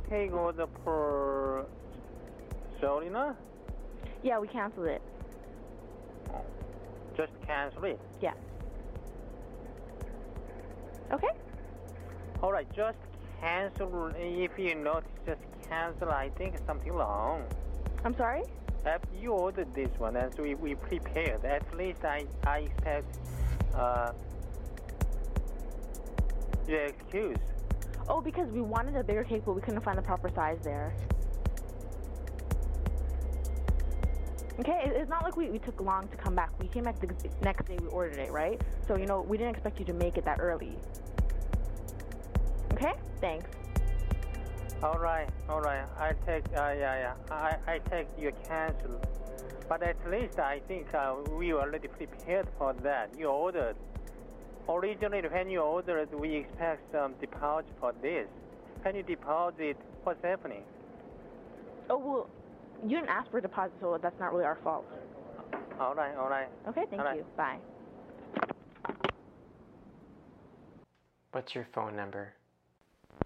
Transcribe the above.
cake order for Solina? Yeah, we canceled it. Just cancel it. Yeah. Okay? Alright, just cancel. If you notice, just cancel. I think something wrong. I'm sorry? After you ordered this one, and so we prepared. At least I expect your excuse. Oh, because we wanted a bigger cake, but we couldn't find the proper size there. Okay, it's not like we took long to come back. We came back the next day we ordered it, right? So, we didn't expect you to make it that early. Okay? Thanks. All right. I take I take your cancel, but at least I think we already prepared for that. You ordered. Originally, when you ordered, we expect some deposit for this. When you deposit, what's happening? Oh, well, you didn't ask for a deposit, so that's not really our fault. All right. Okay, thank you. Bye. What's your phone number?